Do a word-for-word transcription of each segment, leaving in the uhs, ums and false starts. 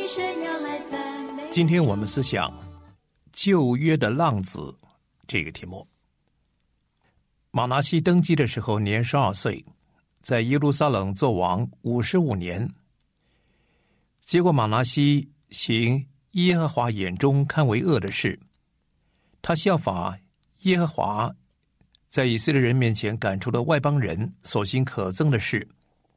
神要来赞美。 今天我们思想旧约的浪子这个题目。马拿西登基的时候年十二岁，在耶路撒冷做王五十五年。结果马拿西行耶和华眼中看为恶的事，他效法耶和华在以色列人面前赶出的外邦人所行可憎的事。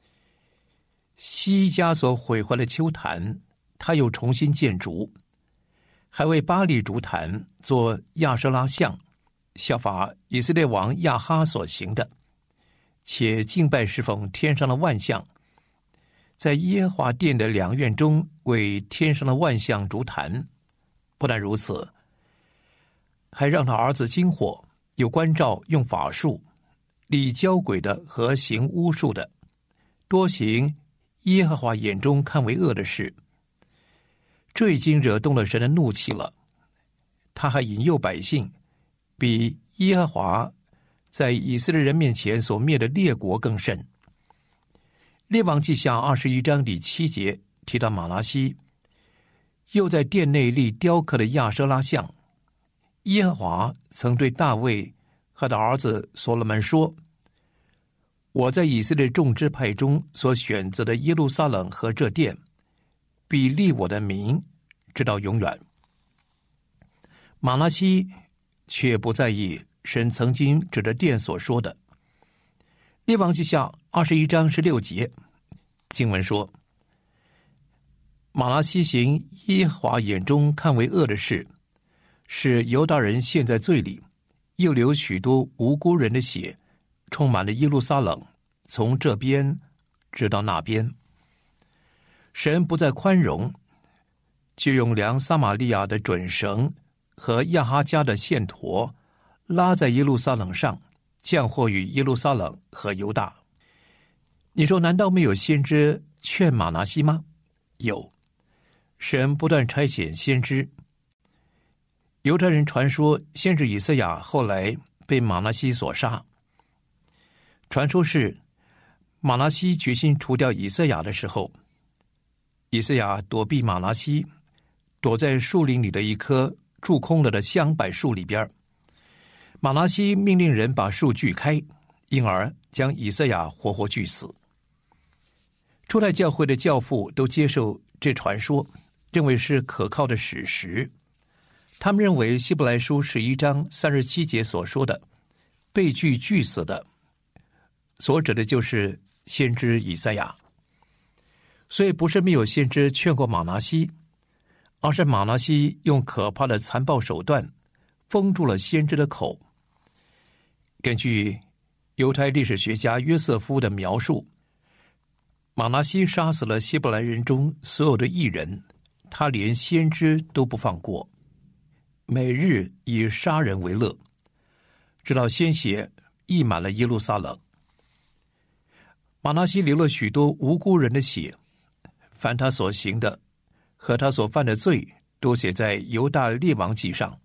西家所毁坏的丘坛，他又重新建筑，还为巴力筑坛做亚舍拉像，效法以色列王亚哈所行的，且敬拜侍奉天上的万象，在耶和华殿的两院中为天上的万象筑坛。不但如此，还让他儿子经火有关照用法术，立交鬼的和行巫术的，多行耶和华眼中看为恶的事。这已经惹动了神的怒气了。他还引诱百姓，比耶和华在以色列人面前所灭的列国更甚。列王记下二十一章第七节提到马拿西又在殿内立雕刻的亚舍拉像。耶和华曾对大卫和他儿子所罗门说，我在以色列众支派中所选择的耶路撒冷和这殿，必立我的名直到永远。马拿西却不在意神曾经指着殿所说的。列王记下二十一章十六节经文说，马拿西行耶和华眼中看为恶的事，使犹大人陷在罪里，又流许多无辜人的血，充满了耶路撒冷，从这边直到那边。神不再宽容，就用量撒玛利亚的准绳和亚哈家的线砣拉在耶路撒冷上，降祸于耶路撒冷和犹大。你说难道没有先知劝马拿西吗？有，神不断差遣先知。犹太人传说先知以赛亚后来被马拿西所杀。传说是马拿西决心除掉以赛亚的时候，以赛亚躲避马拿西，躲在树林里的一棵蛀空了的香柏树里边。马拿西命令人把树锯开，因而将以赛亚活活锯死。初代教会的教父都接受这传说，认为是可靠的史实。他们认为希伯来书十一章三十七节所说的被锯锯死的，所指的就是先知以赛亚。所以不是没有先知劝过马拿西，而是马拿西用可怕的残暴手段封住了先知的口。根据犹太历史学家约瑟夫的描述，马拿西杀死了希伯来人中所有的义人，他连先知都不放过，每日以杀人为乐，直到鲜血溢满了耶路撒冷。马拿西流了许多无辜人的血，凡他所行的和他所犯的罪都写在犹大列王记上。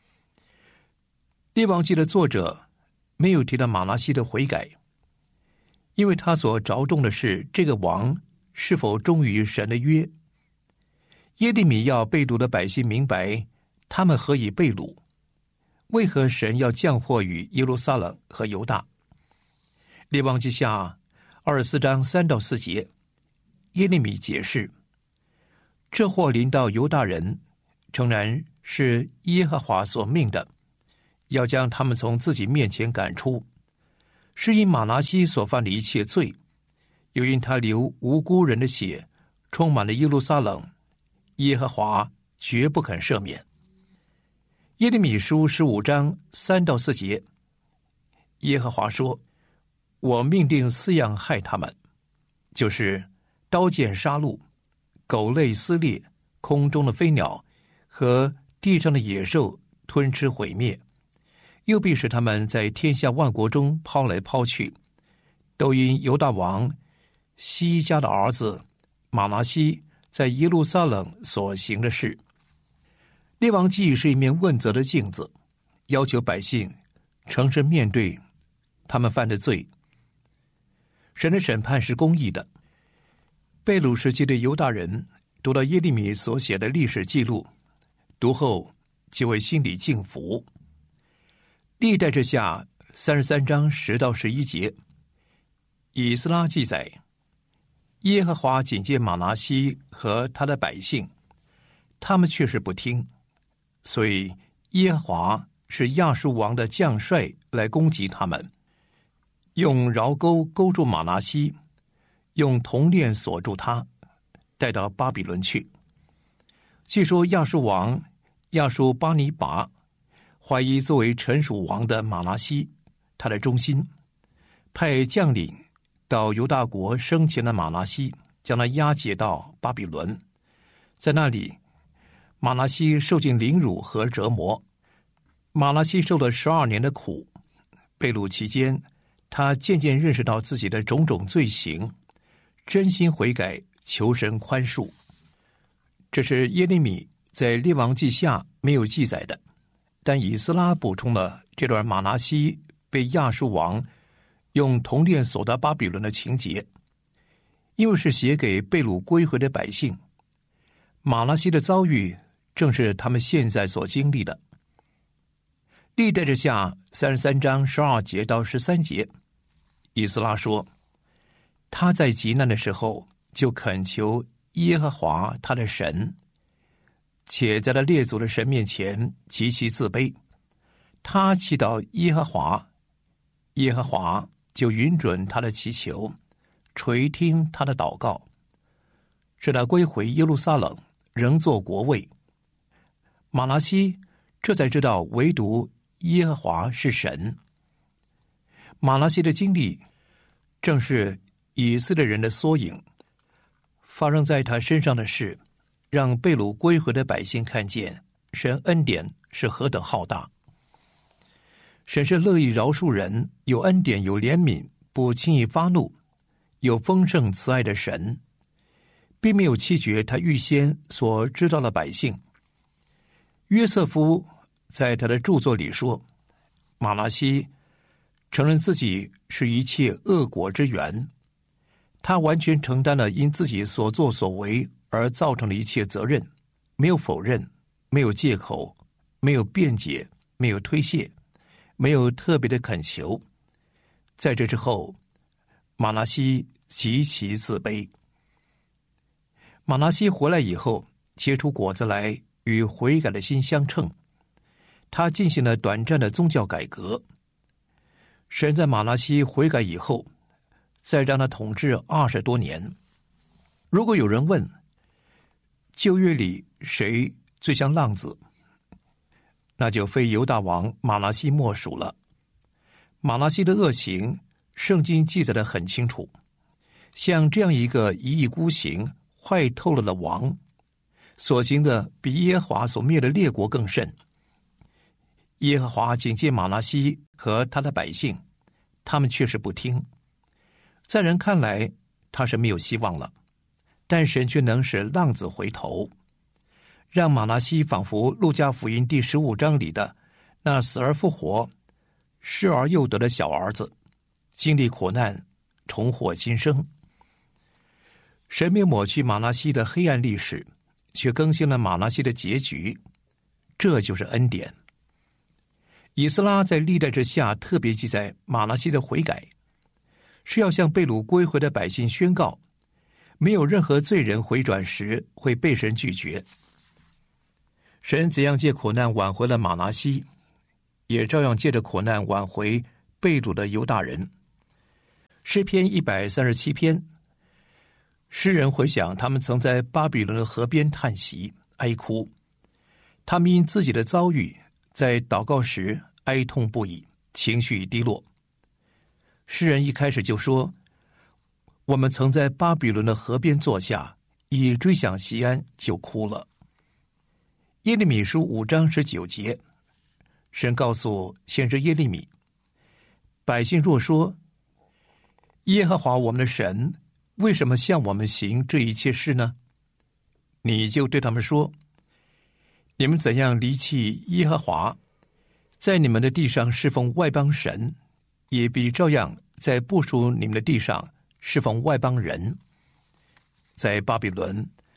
列王记的作者没有提到马拿西的悔改，因为他所着重的是这个王是否忠于神的约。耶利米要被掳的百姓明白他们何以被掳，为何神要降祸于耶路撒冷和犹大。列王记下二十四章三到四节，耶利米解释，这祸临到犹大人，诚然是耶和华所命的，要将他们从自己面前赶出，是因马拿西所犯的一切罪，又因他流无辜人的血，充满了耶路撒冷，耶和华绝不肯赦免。耶利米书十五章三到四节，耶和华说，我命定四样害他们，就是刀剑杀戮、狗类撕裂、空中的飞鸟和地上的野兽吞吃毁灭，又必使他们在天下万国中抛来抛去，都因犹大王西家的儿子马拿西在耶路撒冷所行的事。列王记是一面问责的镜子，要求百姓诚实面对他们犯的罪。神的审判是公义的。被掳时期的犹大人读到耶利米所写的历史记录，读后就会心里敬服。历代志下三十三章十到十一节，以斯拉记载，耶和华警戒玛拿西和他的百姓，他们却是不听，所以耶和华是亚述王的将帅来攻击他们，用桡钩勾住玛拿西，用铜链锁住他，带到巴比伦去。据说亚述王亚述巴尼拔怀疑作为臣属王的玛拿西他的忠心，派将领到犹大国生前的玛拿西，将他押解到巴比伦。在那里，玛拿西受尽凌辱和折磨。玛拿西受了十二年的苦，被掳期间，他渐渐认识到自己的种种罪行，真心悔改，求神宽恕。这是耶利米在列王记下没有记载的，但以斯拉补充了这段玛拿西被亚述王用铜链锁到巴比伦的情节，因为是写给被掳归回的百姓。玛拿西的遭遇正是他们现在所经历的。历代志下三十三章十二节到十三节，以斯拉说，他在极难的时候就恳求耶和华他的神，且在他列祖的神面前极其自卑。他祈祷耶和华，耶和华就允准他的祈求，垂听他的祷告，使他归回耶路撒冷，仍做国位。玛拿西这才知道唯独耶和华是神。玛拿西的经历正是以色列人的缩影，发生在他身上的事，让被掳归回的百姓看见神恩典是何等浩大。神是乐意饶恕人，有恩典，有怜悯，不轻易发怒，有丰盛慈爱的神，并没有弃绝他预先所知道的百姓。约瑟夫在他的著作里说，玛拿西承认自己是一切恶果之源，他完全承担了因自己所作所为而造成的一切责任，没有否认，没有借口，没有辩解，没有推卸，没有特别的恳求。在这之后，玛拿西极其自卑。玛拿西回来以后，结出果子来，与悔改的心相称。他进行了短暂的宗教改革。神在玛拿西悔改以后，再让他统治二十多年。如果有人问，旧约里谁最像浪子，那就非犹大王玛拿西莫属了。玛拿西的恶行，圣经记载得很清楚。像这样一个一意孤行、坏透了的王，所行的比耶和华所灭的列国更甚。耶和华警戒玛拿西和他的百姓，他们确实不听。在人看来，他是没有希望了，但神却能使浪子回头，让玛拿西仿佛路加福音第十五章里的那死而复活、失而又得的小儿子，经历苦难，重获新生。神没有抹去玛拿西的黑暗历史，却更新了玛拿西的结局，这就是恩典。以斯拉在历代志下特别记载玛拿西的悔改，是要向被掳归回的百姓宣告，没有任何罪人回转时会被神拒绝。神怎样借苦难挽回了玛拿西，也照样借着苦难挽回被掳的犹大人。诗篇一百三十七篇，诗人回想他们曾在巴比伦的河边叹息哀哭，他们因自己的遭遇在祷告时哀痛不已，情绪低落。诗人一开始就说，我们曾在巴比伦的河边坐下，一追想锡安就哭了。耶利米书五章十九节，神告诉先知耶利米，百姓若说，耶和华我们的神为什么向我们行这一切事呢？你就对他们说，你们怎样离弃耶和华，在你们的地上侍奉外邦神，也必照样在不属你们的地上侍奉外邦人。在巴比伦，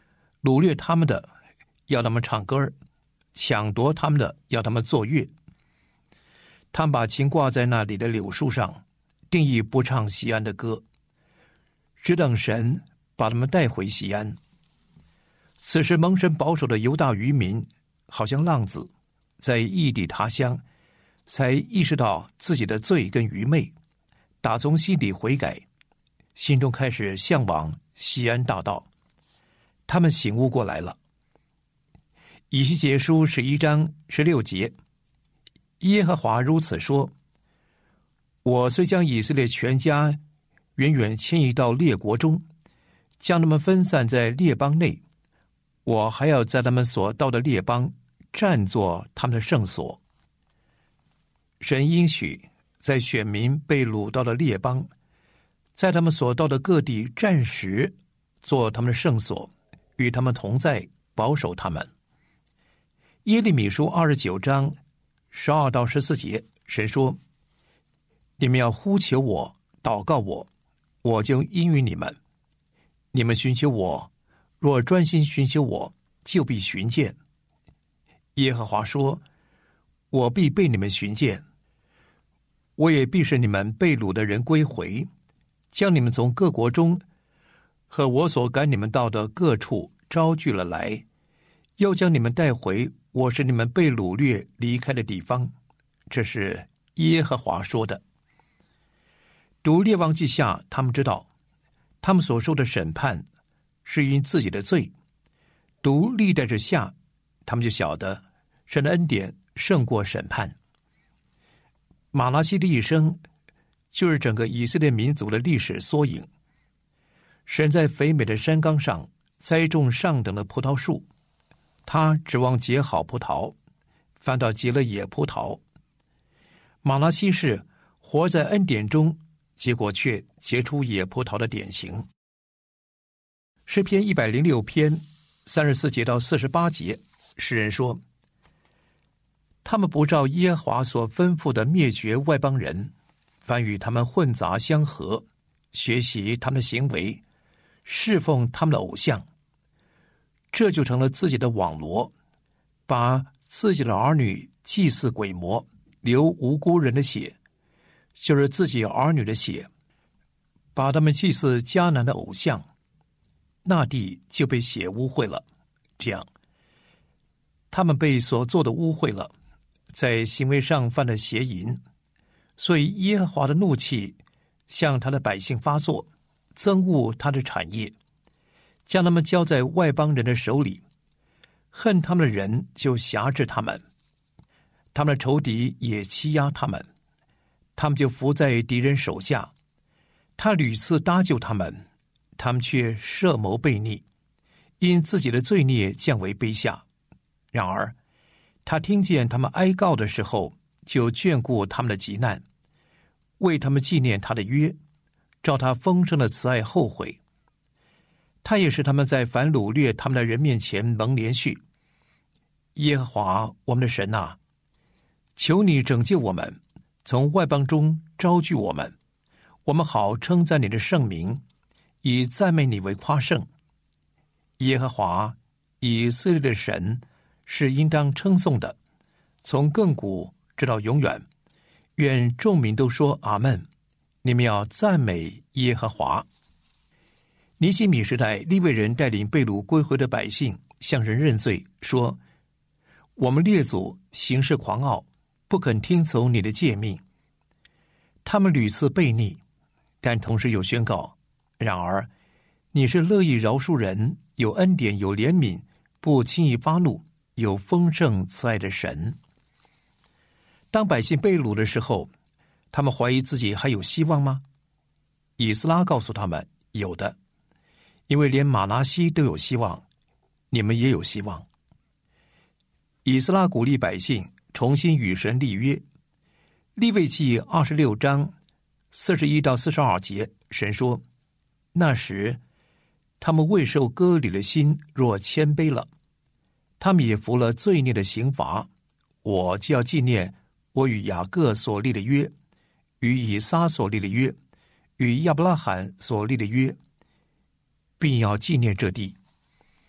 掳掠他们的要他们唱歌，抢夺他们的要他们作乐。他们把琴挂在那里的柳树上，定义不唱西安的歌，只等神把他们带回西安。此时蒙神保守的犹大渔民好像浪子，在异地他乡才意识到自己的罪跟愚昧，打从心底悔改，心中开始向往西安大道。他们醒悟过来了。以西结书十一章十六节，耶和华如此说：我虽将以色列全家远远迁移到列国中，将他们分散在列邦内，我还要在他们所到的列邦占作他们的圣所。神应许在选民被掳到的列邦，在他们所到的各地暂时做他们的圣所，与他们同在，保守他们。耶利米书二十九章十二到十四节，神说：你们要呼求我，祷告我，我就应允你们。你们寻求我，若专心寻求我，就必寻见。耶和华说：我必被你们寻见，我也必使你们被掳的人归回，将你们从各国中和我所赶你们到的各处招聚了来，又将你们带回我使你们被掳掠离开的地方。这是耶和华说的。读列王记下，他们知道他们所受的审判是因自己的罪。读历代之下，他们就晓得神的恩典胜过审判。马拿西的一生就是整个以色列民族的历史缩影。神在肥美的山冈上栽种上等的葡萄树，他指望结好葡萄，反倒结了野葡萄。马拿西是活在恩典中，结果却结出野葡萄的典型。诗篇一百零六篇三十四节到四十八节，诗人说：他们不照耶和华所吩咐的灭绝外邦人，反与他们混杂相合，学习他们的行为，侍奉他们的偶像。这就成了自己的网罗，把自己的儿女祭祀鬼魔，流无辜人的血，就是自己儿女的血，把他们祭祀迦南的偶像，那地就被血污秽了。这样他们被所做的污秽了，在行为上犯了邪淫，所以耶和华的怒气向他的百姓发作，憎恶他的产业，将他们交在外邦人的手里。恨他们的人就辖制他们，他们的仇敌也欺压他们，他们就伏在敌人手下。他屡次搭救他们，他们却设谋悖逆，因自己的罪孽降为卑下。然而他听见他们哀告的时候，就眷顾他们的急难，为他们纪念他的约，照他丰盛的慈爱后悔。他也是他们在凡掳掠他们的人面前蒙连续。耶和华我们的神啊，求你拯救我们，从外邦中招聚我们，我们好称赞你的圣名，以赞美你为夸胜。耶和华以色列的神是应当称颂的，从亘古直到永远。愿众民都说阿们。你们要赞美耶和华。尼希米时代，利未人带领被掳归回的百姓向人认罪，说：我们列祖行事狂傲，不肯听从你的诫命。他们屡次悖逆，但同时又宣告：然而你是乐意饶恕人，有恩典，有怜悯，不轻易发怒，有丰盛慈爱的神。当百姓被掳的时候，他们怀疑自己还有希望吗？以斯拉告诉他们，有的，因为连马拿西都有希望，你们也有希望。以斯拉鼓励百姓重新与神立约。利未记二十六章四十一到四十二节，神说：那时他们未受割礼的心若谦卑了，他们也服了罪孽的刑罚，我就要纪念我与雅各所立的约，与以撒所立的约，与亚伯拉罕所立的约，并要纪念这地。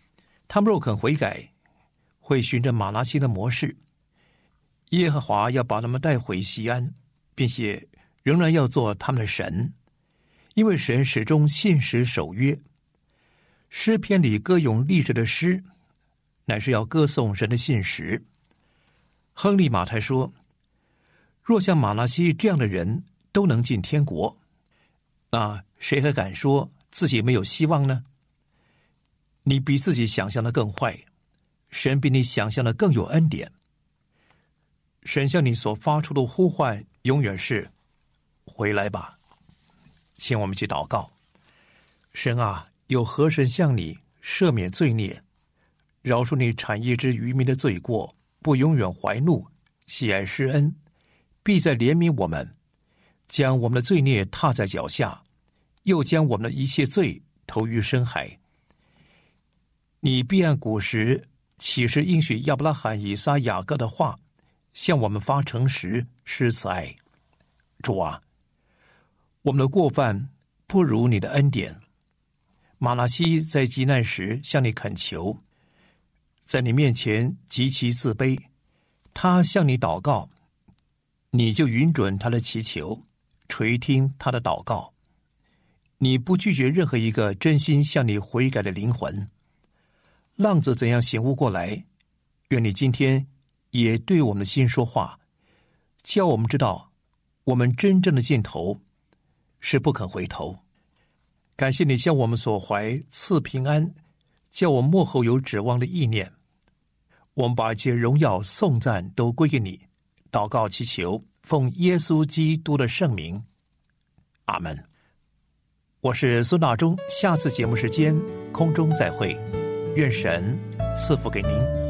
他们若肯悔改，会循着玛拿西的模式，耶和华要把他们带回西安，并且仍然要做他们的神，因为神始终信实守约。诗篇里歌咏历史的诗，乃是要歌颂神的信实。亨利马太说，若像玛拿西这样的人都能进天国，那谁还敢说自己没有希望呢？你比自己想象的更坏，神比你想象的更有恩典。神向你所发出的呼唤永远是回来吧。请我们一起祷告。神啊，有何神向你赦免罪孽，饶恕你产业之渔民的罪过，不永远怀怒，喜爱施恩，必再怜悯我们，将我们的罪孽踏在脚下，又将我们的一切罪投于深海。你必按古时启示应许亚伯拉罕、以撒、雅各的话，向我们发诚实，施慈爱。主啊，我们的过犯不如你的恩典。玛拿西在急难时向你恳求，在你面前极其自卑，他向你祷告，你就允准他的祈求，垂听他的祷告。你不拒绝任何一个真心向你悔改的灵魂。浪子怎样醒悟过来，愿你今天也对我们的心说话，叫我们知道我们真正的尽头是不肯回头。感谢你向我们所怀赐平安，叫我幕后有指望的意念。我们把一切荣耀颂赞都归给你，祷告祈求，奉耶稣基督的圣名，阿们。我是孙大中，下次节目时间空中再会，愿神赐福给您。